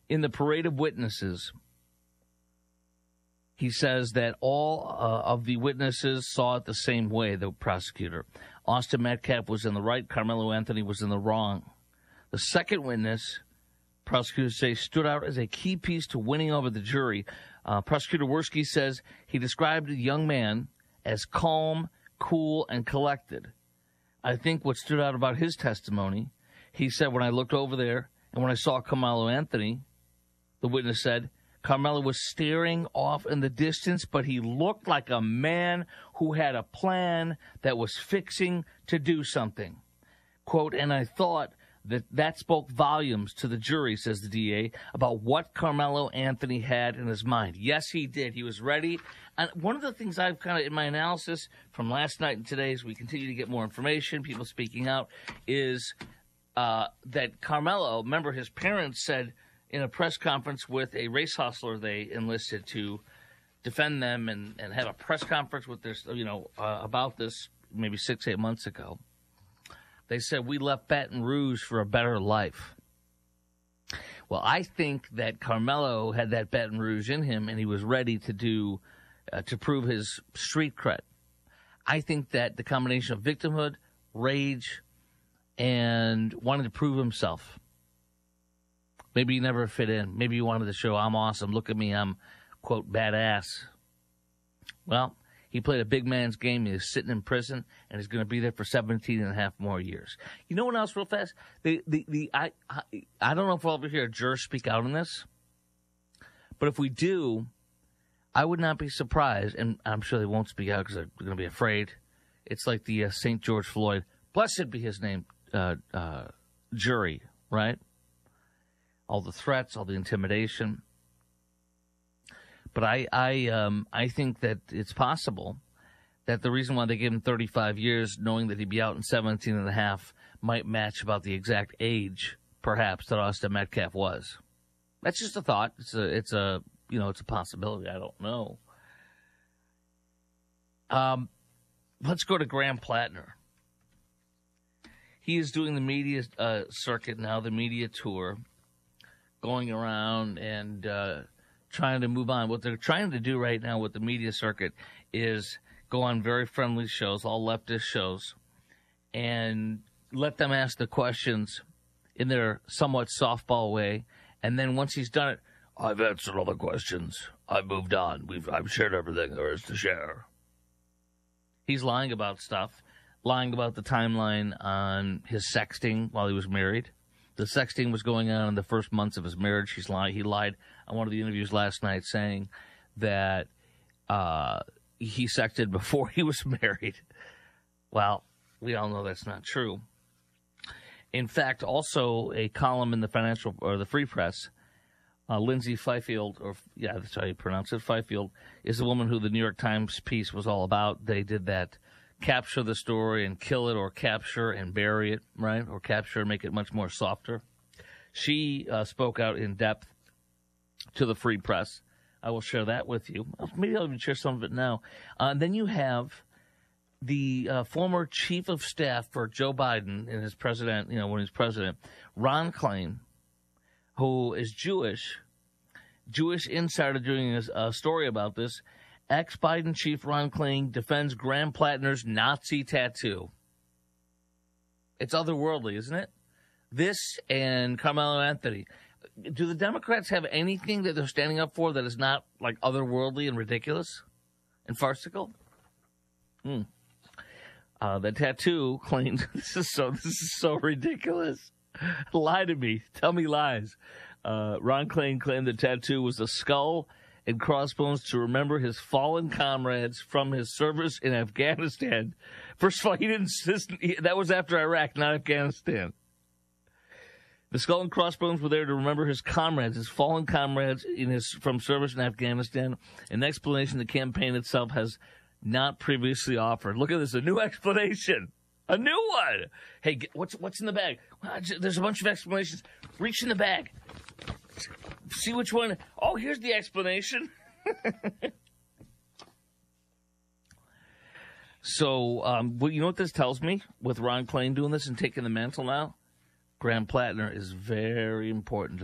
In the parade of witnesses, he says that all of the witnesses saw it the same way, the prosecutor. Austin Metcalf was in the right, Carmelo Anthony was in the wrong. The second witness, prosecutors say, stood out as a key piece to winning over the jury. Prosecutor Werski says he described the young man as calm, cool, and collected. I think what stood out about his testimony, he said, when I looked over there and when I saw Carmelo Anthony, the witness said, Carmelo was staring off in the distance, but he looked like a man who had a plan that was fixing to do something. Quote, and I thought that spoke volumes to the jury, says the DA, about what Carmelo Anthony had in his mind. Yes, he did. He was ready. And one of the things I've kind of, in my analysis from last night and today, as we continue to get more information, people speaking out, is that Carmelo, remember his parents said in a press conference with a race hustler they enlisted to defend them and have a press conference with this, about this maybe 6-8 months ago. They said, we left Baton Rouge for a better life. Well, I think that Carmelo had that Baton Rouge in him, and he was ready to prove his street cred. I think that the combination of victimhood, rage, and wanting to prove himself. Maybe he never fit in. Maybe he wanted to show, I'm awesome. Look at me, I'm, quote, badass. Well, he played a big man's game. He is sitting in prison, and he's going to be there for 17 and a half more years. You know what else, real fast? I don't know if we'll ever hear a juror speak out on this, but if we do, I would not be surprised, and I'm sure they won't speak out because they're going to be afraid. It's like the St. George Floyd, blessed be his name, jury, right? All the threats, all the intimidation. But I think that it's possible that the reason why they gave him 35 years, knowing that he'd be out in 17 and a half, might match about the exact age, perhaps, that Austin Metcalf was. That's just a thought. It's a possibility. I don't know. Let's go to Graham Plattner. He is doing the media circuit now, the media tour, going around and trying to move on. What they're trying to do right now with the media circuit is go on very friendly shows, all leftist shows, and let them ask the questions in their somewhat softball way. And then once he's done it, I've answered all the questions. I've moved on. I've shared everything there is to share. He's lying about stuff, lying about the timeline on his sexting while he was married. The sexting was going on in the first months of his marriage. He lied on one of the interviews last night saying that he sexted before he was married. Well, we all know that's not true. In fact, also a column in the Financial or the Free Press, Lindsay Fifield, that's how you pronounce it, Fifield, is the woman who the New York Times piece was all about. They did that. Capture the story and kill it, or capture and bury it, right? Or capture and make it much more softer. She spoke out in depth to the Free Press. I will share that with you. Maybe I'll even share some of it now. Then you have the former chief of staff for Joe Biden in his president, when he was president, Ron Klain, who is Jewish Insider doing a story about this. Ex-Biden chief Ron Klain defends Graham Plattner's Nazi tattoo. It's otherworldly, isn't it? This and Carmelo Anthony. Do the Democrats have anything that they're standing up for that is not like otherworldly and ridiculous and farcical? The tattoo claims this is so ridiculous. Lie to me. Tell me lies. Ron Klain claimed the tattoo was a skull and crossbones to remember his fallen comrades from his service in Afghanistan. First of all, he didn't insist. That was after Iraq, not Afghanistan. The skull and crossbones were there to remember his comrades, his fallen comrades from service in Afghanistan. An explanation the campaign itself has not previously offered. Look at this, a new explanation. A new one. Hey, what's in the bag? There's a bunch of explanations. Reach in the bag. See which one. Oh, here's the explanation. So, you know what this tells me with Ron Klain doing this and taking the mantle now? Graham Plattner is very important to